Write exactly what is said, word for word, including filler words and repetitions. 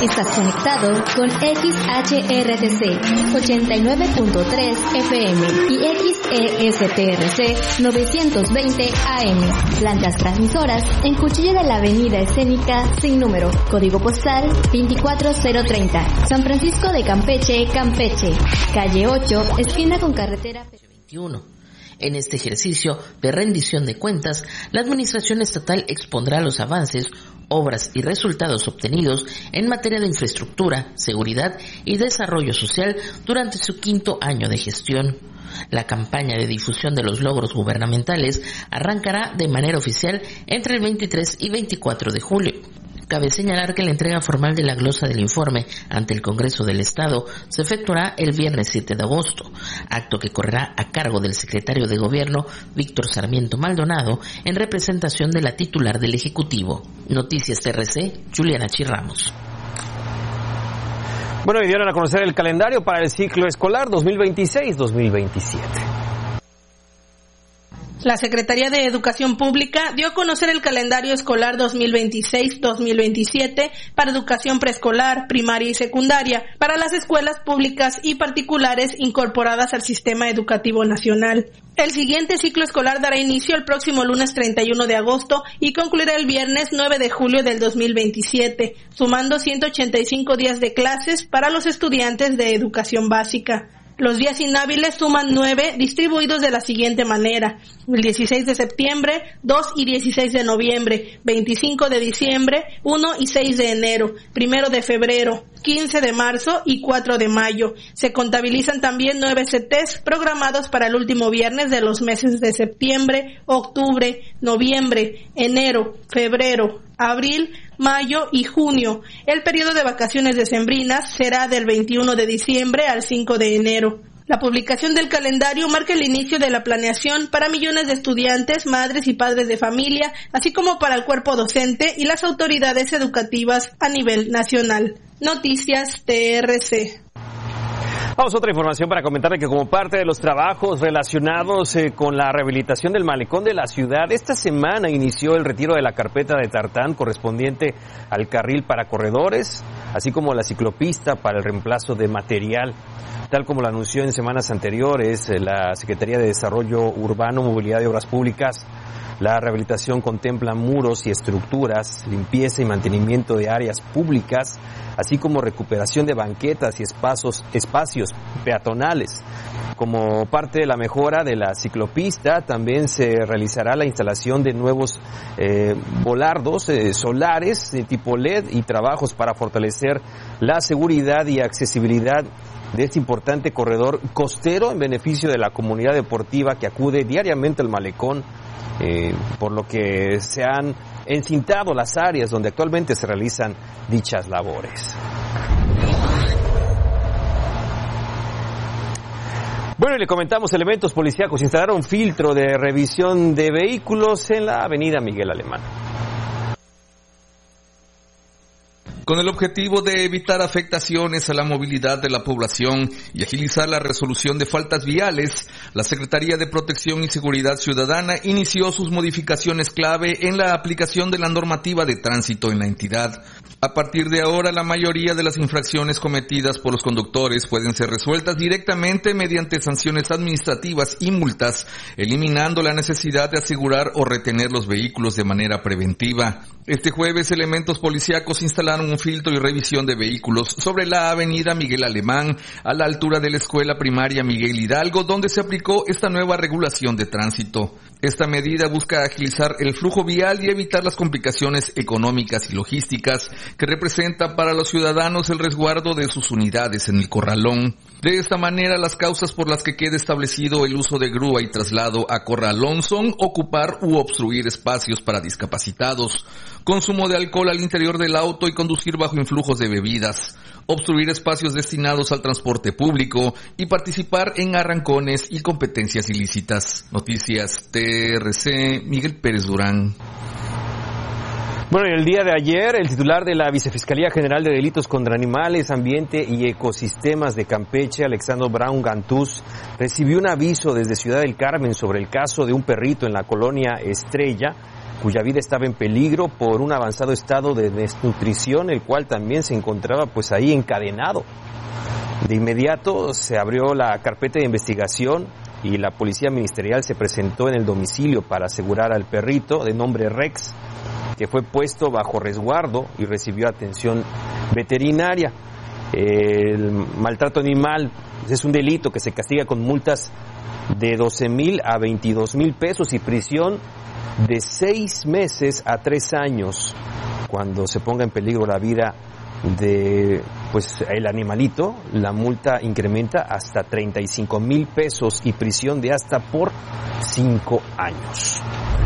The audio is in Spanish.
Estás conectado con X H R T C ochenta y nueve punto tres F M y X E S T R C novecientos veinte A M. Plantas transmisoras en Cuchilla de la Avenida Escénica sin número. Código postal veinticuatro cero treinta. San Francisco de Campeche, Campeche. Calle ocho, esquina con carretera veintiuno. En este ejercicio de rendición de cuentas, la Administración Estatal expondrá los avances, obras y resultados obtenidos en materia de infraestructura, seguridad y desarrollo social durante su quinto año de gestión. La campaña de difusión de los logros gubernamentales arrancará de manera oficial entre el veintitrés y veinticuatro de julio. Cabe señalar que la entrega formal de la glosa del informe ante el Congreso del Estado se efectuará el viernes siete de agosto, acto que correrá a cargo del secretario de Gobierno, Víctor Sarmiento Maldonado, en representación de la titular del Ejecutivo. Noticias T R C, Juliana Chirramos. Bueno, y dieron a conocer el calendario para el ciclo escolar dos mil veintiséis dos mil veintisiete. La Secretaría de Educación Pública dio a conocer el calendario escolar dos mil veintiséis dos mil veintisiete para educación preescolar, primaria y secundaria para las escuelas públicas y particulares incorporadas al Sistema Educativo Nacional. El siguiente ciclo escolar dará inicio el próximo lunes treinta y uno de agosto y concluirá el viernes nueve de julio del dos mil veintisiete, sumando ciento ochenta y cinco días de clases para los estudiantes de educación básica. Los días inhábiles suman nueve, distribuidos de la siguiente manera: el dieciséis de septiembre, dos y dieciséis de noviembre, veinticinco de diciembre, uno y seis de enero, primero de febrero, quince de marzo y cuatro de mayo. Se contabilizan también nueve C Ts programados para el último viernes de los meses de septiembre, octubre, noviembre, enero, febrero, abril, mayo y junio. El periodo de vacaciones decembrinas será del veintiuno de diciembre al cinco de enero. La publicación del calendario marca el inicio de la planeación para millones de estudiantes, madres y padres de familia, así como para el cuerpo docente y las autoridades educativas a nivel nacional. Noticias T R C. Vamos a otra información para comentarle que como parte de los trabajos relacionados eh, con la rehabilitación del malecón de la ciudad, esta semana inició el retiro de la carpeta de tartán correspondiente al carril para corredores, así como la ciclopista para el reemplazo de material. Tal como lo anunció en semanas anteriores eh, la Secretaría de Desarrollo Urbano, Movilidad y Obras Públicas, la rehabilitación contempla muros y estructuras, limpieza y mantenimiento de áreas públicas, así como recuperación de banquetas y espacios, espacios peatonales. Como parte de la mejora de la ciclopista, también se realizará la instalación de nuevos eh, volardos eh, solares de tipo L E D y trabajos para fortalecer la seguridad y accesibilidad de este importante corredor costero en beneficio de la comunidad deportiva que acude diariamente al malecón, eh, por lo que se han encintado las áreas donde actualmente se realizan dichas labores. Bueno, y le comentamos, elementos policíacos instalaron un filtro de revisión de vehículos en la avenida Miguel Alemán. Con el objetivo de evitar afectaciones a la movilidad de la población y agilizar la resolución de faltas viales, la Secretaría de Protección y Seguridad Ciudadana inició sus modificaciones clave en la aplicación de la normativa de tránsito en la entidad. A partir de ahora, la mayoría de las infracciones cometidas por los conductores pueden ser resueltas directamente mediante sanciones administrativas y multas, eliminando la necesidad de asegurar o retener los vehículos de manera preventiva. Este jueves, elementos policíacos instalaron un filtro y revisión de vehículos sobre la avenida Miguel Alemán, a la altura de la escuela primaria Miguel Hidalgo, donde se aplicó esta nueva regulación de tránsito. Esta medida busca agilizar el flujo vial y evitar las complicaciones económicas y logísticas que representa para los ciudadanos el resguardo de sus unidades en el corralón. De esta manera, las causas por las que quede establecido el uso de grúa y traslado a corralón son ocupar u obstruir espacios para discapacitados, consumo de alcohol al interior del auto y conducir bajo influjos de bebidas, obstruir espacios destinados al transporte público y participar en arrancones y competencias ilícitas. Noticias T R C, Miguel Pérez Durán. Bueno, y el día de ayer, el titular de la Vicefiscalía General de Delitos contra Animales, Ambiente y Ecosistemas de Campeche, Alexandro Brown Gantús, recibió un aviso desde Ciudad del Carmen sobre el caso de un perrito en la colonia Estrella, cuya vida estaba en peligro por un avanzado estado de desnutrición, el cual también se encontraba pues ahí encadenado. De inmediato se abrió la carpeta de investigación y la policía ministerial se presentó en el domicilio para asegurar al perrito de nombre Rex, que fue puesto bajo resguardo y recibió atención veterinaria. El maltrato animal es un delito que se castiga con multas de doce mil a veintidós mil pesos y prisión de seis meses a tres años cuando se ponga en peligro la vida de pues el animalito. La multa incrementa hasta treinta y cinco mil pesos y prisión de hasta por cinco años.